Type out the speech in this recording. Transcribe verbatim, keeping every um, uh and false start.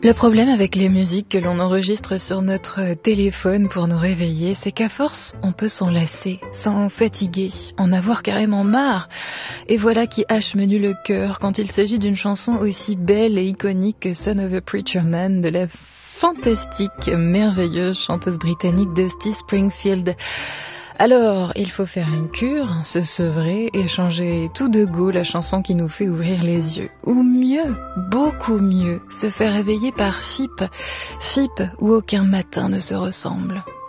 Le problème avec les musiques que l'on enregistre sur notre téléphone pour nous réveiller, c'est qu'à force, on peut s'en lasser, s'en fatiguer, en avoir carrément marre. Et voilà qui hache menu le cœur quand il s'agit d'une chanson aussi belle et iconique que Son of a Preacher Man de la fantastique, merveilleuse chanteuse britannique Dusty Springfield. Alors, il faut faire une cure, se sevrer et changer tout de go la chanson qui nous fait ouvrir les yeux. Ou mieux, beaucoup mieux, se faire réveiller par F I P. F I P où aucun matin ne se ressemble.